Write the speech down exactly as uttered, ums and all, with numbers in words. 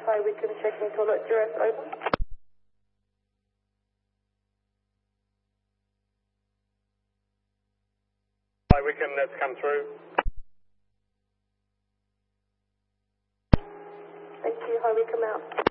Hi Wycombe, checking toilet duress, over. Hi Wycombe, that's come through. Thank you, Hi Wycombe out.